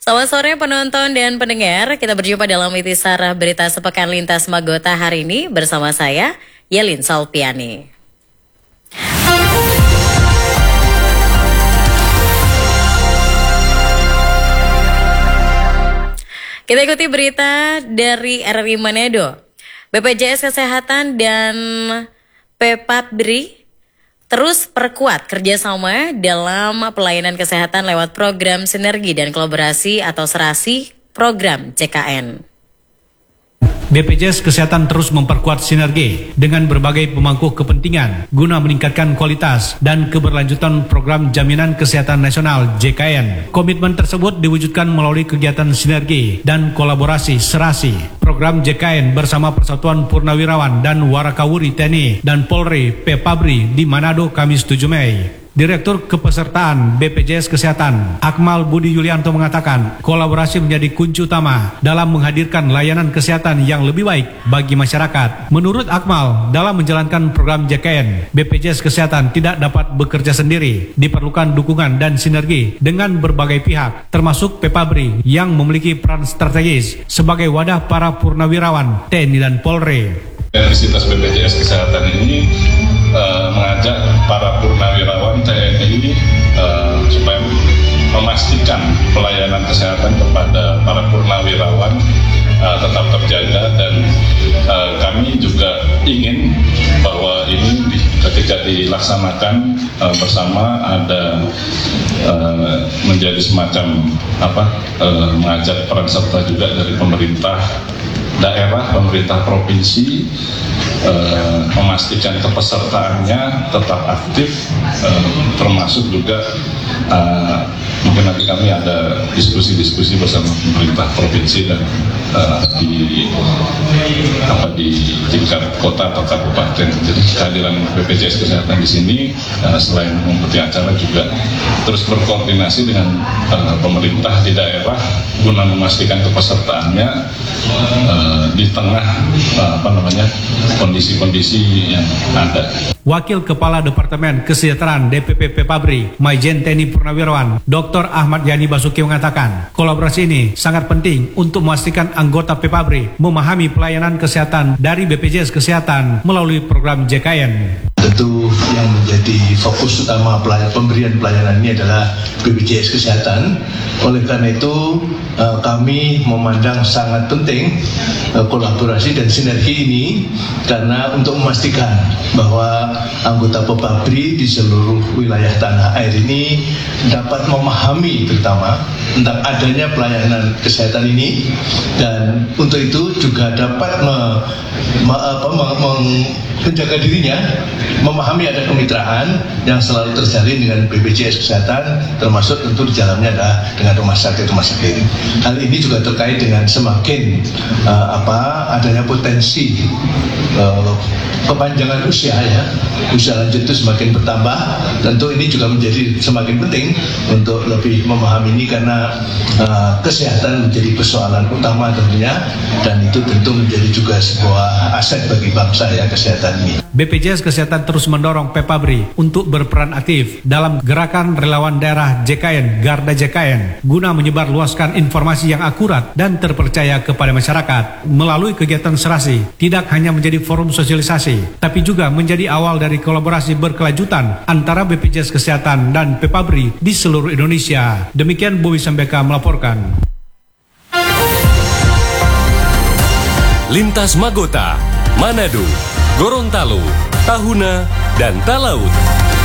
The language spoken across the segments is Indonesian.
Selamat sore penonton dan pendengar, kita berjumpa dalam Intisar Berita Sepekan Lintas Magota hari ini bersama saya, Yelin Salpiani. Kita ikuti berita dari RRI Manado. BPJS Kesehatan dan Pepabri terus perkuat kerjasama dalam pelayanan kesehatan lewat program sinergi dan kolaborasi atau serasi program CKN. BPJS Kesehatan terus memperkuat sinergi dengan berbagai pemangku kepentingan guna meningkatkan kualitas dan keberlanjutan program Jaminan Kesehatan Nasional JKN. Komitmen tersebut diwujudkan melalui kegiatan sinergi dan kolaborasi serasi program JKN bersama Persatuan Purnawirawan dan Warakawuri TNI dan Polri Pepabri di Manado Kamis 7 Mei. Direktur Kepesertaan BPJS Kesehatan, Akmal Budi Yulianto mengatakan, kolaborasi menjadi kunci utama dalam menghadirkan layanan kesehatan yang lebih baik bagi masyarakat. Menurut Akmal, dalam menjalankan program JKN, BPJS Kesehatan tidak dapat bekerja sendiri. Diperlukan dukungan dan sinergi dengan berbagai pihak, termasuk Pepabri yang memiliki peran strategis sebagai wadah para purnawirawan TNI dan Polri. Universitas BPJS Kesehatan ini mengajak para purnawirawan TNI supaya memastikan pelayanan kesehatan kepada para purnawirawan tetap terjaga, dan kami juga ingin bahwa ini ketika dilaksanakan bersama ada menjadi semacam mengajak peran serta juga dari pemerintah daerah, pemerintah provinsi, memastikan kepesertaannya tetap aktif, termasuk juga mungkin nanti kami ada diskusi-diskusi bersama pemerintah provinsi dan di tingkat kota atau kabupaten. Jadi kehadiran BPJS Kesehatan di sini selain mengikuti acara juga terus berkoordinasi dengan pemerintah di daerah guna memastikan kepesertaannya di tengah kondisi-kondisi yang ada. Wakil Kepala Departemen Kesejahteraan DPP Pepabri, Maijen TNI Purnawirawan, Dr. Ahmad Yani Basuki mengatakan, kolaborasi ini sangat penting untuk memastikan anggota Pepabri memahami pelayanan kesehatan dari BPJS Kesehatan melalui program JKN. Tentu yang menjadi fokus utama pemberian pelayanan ini adalah BPJS Kesehatan. Oleh karena itu kami memandang sangat penting kolaborasi dan sinergi ini, karena untuk memastikan bahwa anggota Pepabri di seluruh wilayah tanah air ini dapat memahami terutama tentang adanya pelayanan kesehatan ini, dan untuk itu juga dapat menjaga dirinya, memahami ada kemitraan yang selalu terjalin dengan BPJS Kesehatan, termasuk tentu di dalamnya adalah dengan rumah sakit. Hal ini juga terkait dengan semakin adanya potensi kepanjangan usia lanjut itu semakin bertambah. Tentu ini juga menjadi semakin penting untuk lebih memahami ini, karena kesehatan menjadi persoalan utama tentunya, dan itu tentu menjadi juga sebuah aset bagi bangsa kesehatan ini. BPJS Kesehatan terus mendorong Pepabri untuk berperan aktif dalam gerakan relawan daerah JKN, Garda JKN, guna menyebarluaskan informasi yang akurat dan terpercaya kepada masyarakat. Melalui kegiatan serasi, tidak hanya menjadi forum sosialisasi, tapi juga menjadi awal dari kolaborasi berkelanjutan antara BPJS Kesehatan dan Pepabri di seluruh Indonesia. Demikian Bobi Sambeka melaporkan. Lintas Magota, Manado, Gorontalo, Tahuna, dan Talaut.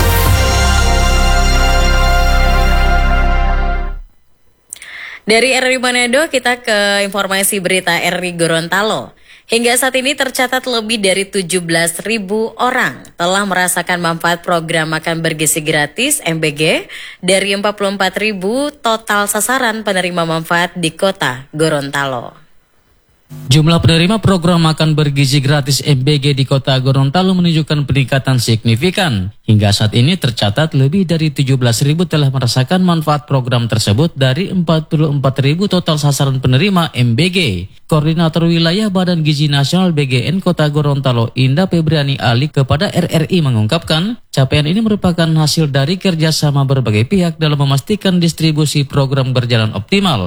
Dari RRI Manado kita ke informasi berita RRI Gorontalo. Hingga saat ini tercatat lebih dari 17.000 orang telah merasakan manfaat program makan bergizi gratis MBG dari 44.000 total sasaran penerima manfaat di kota Gorontalo. Jumlah penerima program makan bergizi gratis MBG di kota Gorontalo menunjukkan peningkatan signifikan. Hingga saat ini tercatat lebih dari 17.000 telah merasakan manfaat program tersebut dari 44.000 total sasaran penerima MBG. Koordinator Wilayah Badan Gizi Nasional BGN Kota Gorontalo, Indah Febriani Ali, kepada RRI mengungkapkan, capaian ini merupakan hasil dari kerjasama berbagai pihak dalam memastikan distribusi program berjalan optimal.